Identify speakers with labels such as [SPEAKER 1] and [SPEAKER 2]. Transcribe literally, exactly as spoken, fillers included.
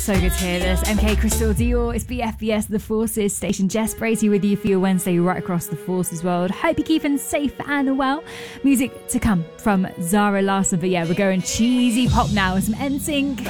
[SPEAKER 1] So good to hear this. M K, Crystal Dior, it's B F B S, The Forces, Station Jess Bracey with you for your Wednesday right across the Forces world. Hope you're keeping safe and well. Music to come from Zara Larsson, but yeah, we're going cheesy pop now with some N Sync.